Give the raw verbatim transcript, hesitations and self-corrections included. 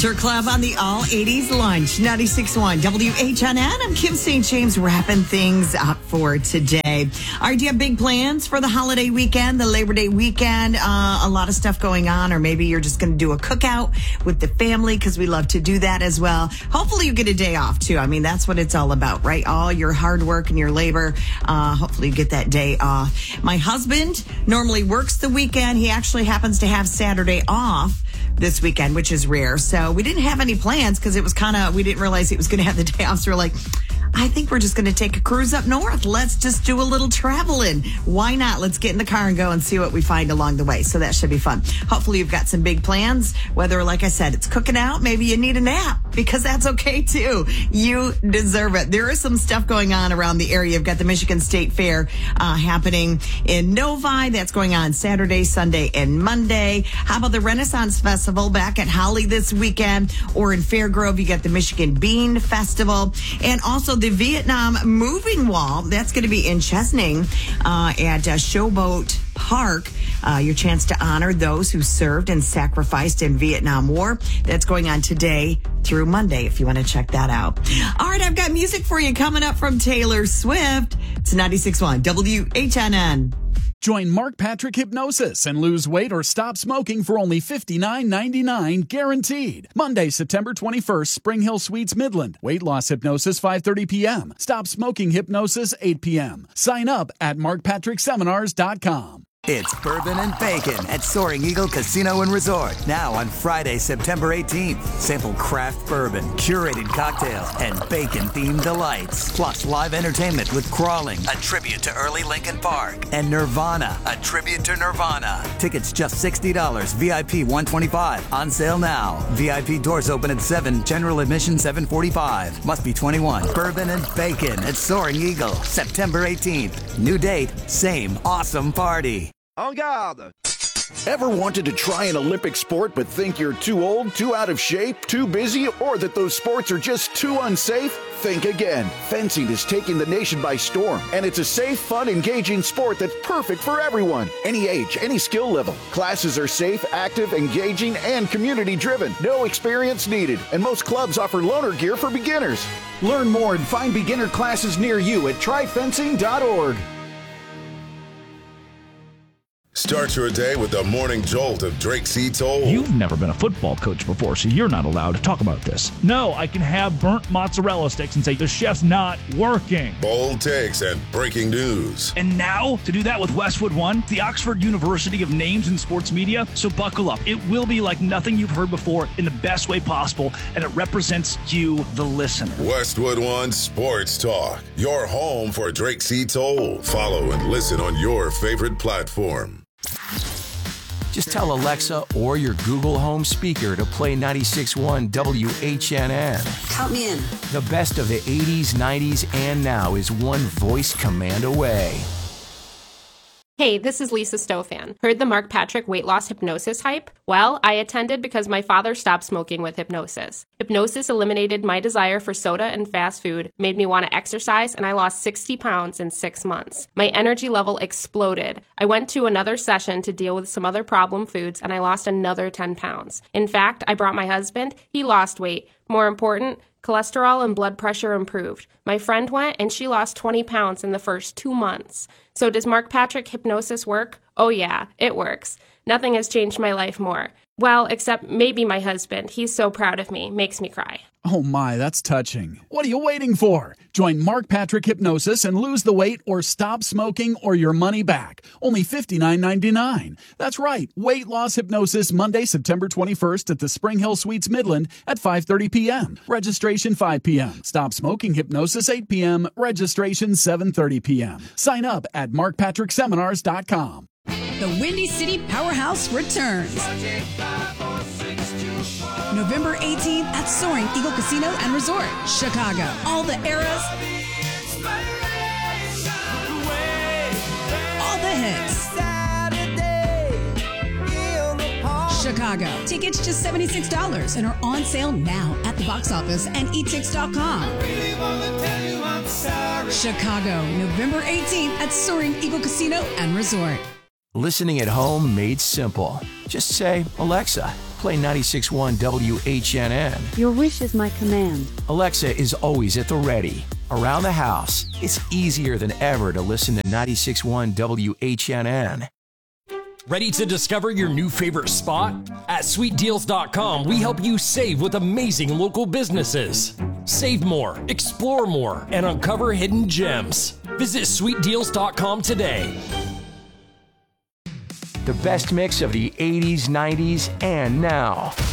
Culture Club on the All eighties Lunch, ninety-six point one W H N N. I'm Kim Saint James, wrapping things up for today. All right, do you have big plans for the holiday weekend, the Labor Day weekend? Uh, a lot of stuff going on, or maybe you're just going to do a cookout with the family, because we love to do that as well. Hopefully you get a day off, too. I mean, that's what it's all about, right? All your hard work and your labor. Uh, hopefully you get that day off. My husband normally works the weekend. He actually happens to have Saturday off this weekend, which is rare. So we didn't have any plans because it was kind of, we didn't realize he was going to have the day off. So we're like, I think we're just going to take a cruise up north. Let's just do a little traveling. Why not? Let's get in the car and go and see what we find along the way. So that should be fun. Hopefully you've got some big plans, whether, like I said, it's cooking out. Maybe you need a nap, because that's okay too. You deserve it. There is some stuff going on around the area. You've got the Michigan State Fair uh, happening in Novi. That's going on Saturday, Sunday, and Monday. How about the Renaissance Festival back at Holly this weekend? Or in Fairgrove, you got the Michigan Bean Festival. And also the Vietnam Moving Wall. That's going to be in Chesaning uh, at uh, Showboat Park. Uh, your chance to honor those who served and sacrificed in Vietnam War. That's going on today through Monday, if you want to check that out. All right, I've got music for you coming up from Taylor Swift. It's ninety-six point one W H N N. Join Mark Patrick Hypnosis and lose weight or stop smoking for only fifty-nine ninety-nine guaranteed. Monday, September twenty-first, Spring Hill Suites, Midland. Weight loss hypnosis, five thirty p.m. Stop smoking hypnosis, eight p.m. Sign up at mark patrick seminars dot com. It's Bourbon and Bacon at Soaring Eagle Casino and Resort. Now on Friday, September eighteenth. Sample craft bourbon, curated cocktails, and bacon-themed delights. Plus live entertainment with Crawling, a tribute to early Lincoln Park, and Nirvana, a tribute to Nirvana. Tickets just sixty dollars, V I P one hundred twenty-five dollars. On sale now. V I P doors open at seven, general admission seven forty-five. Must be twenty-one. Bourbon and Bacon at Soaring Eagle, September eighteenth. New date, same awesome party. En garde! Ever wanted to try an Olympic sport but think you're too old, too out of shape, too busy, or that those sports are just too unsafe? Think again. Fencing is taking the nation by storm, and it's a safe, fun, engaging sport that's perfect for everyone. Any age, any skill level. Classes are safe, active, engaging, and community-driven. No experience needed, and most clubs offer loaner gear for beginners. Learn more and find beginner classes near you at try fencing dot org. Start your day with the morning jolt of Drake C. Toll. You've never been a football coach before, so you're not allowed to talk about this. No, I can have burnt mozzarella sticks and say the chef's not working. Bold takes and breaking news. And now, to do that with Westwood One, the Oxford University of Names in Sports Media. So buckle up. It will be like nothing you've heard before in the best way possible, and it represents you, the listener. Westwood One Sports Talk, your home for Drake C. Toll. Follow and listen on your favorite platform. Just tell Alexa or your Google Home speaker to play ninety-six point one W H N N. Count me in. The best of the eighties, nineties, and now is one voice command away. Hey, this is Lisa Stofan. Heard the Mark Patrick weight loss hypnosis hype? Well, I attended because my father stopped smoking with hypnosis. Hypnosis eliminated my desire for soda and fast food, made me want to exercise, and I lost sixty pounds in six months. My energy level exploded. I went to another session to deal with some other problem foods, and I lost another ten pounds. In fact, I brought my husband. He lost weight. More important, cholesterol and blood pressure improved. My friend went and she lost twenty pounds in the first two months. So does Mark Patrick hypnosis work? Oh yeah, it works. Nothing has changed my life more. Well, except maybe my husband. He's so proud of me. Makes me cry. Oh my, that's touching. What are you waiting for? Join Mark Patrick Hypnosis and lose the weight or stop smoking or your money back. Only fifty-nine ninety-nine. That's right. Weight loss hypnosis Monday, September twenty-first at the Spring Hill Suites Midland at five thirty p.m. Registration five p.m. Stop smoking hypnosis eight p.m. Registration seven thirty p.m. Sign up at mark patrick seminars dot com. The Windy City Powerhouse returns. November eighteenth at Soaring Eagle Casino and Resort, Chicago. All the eras, all the hits. Chicago. Tickets just seventy-six dollars and are on sale now at the box office and e tix dot com. Chicago, November eighteenth at Soaring Eagle Casino and Resort. Listening at home made simple. Just say, Alexa, play ninety-six point one W H N N. Your wish is my command. Alexa is always at the ready. Around the house, it's easier than ever to listen to ninety-six point one W H N N. Ready to discover your new favorite spot? At sweet deals dot com, we help you save with amazing local businesses. Save more, explore more, and uncover hidden gems. Visit sweet deals dot com today. The best mix of the eighties, nineties, and now.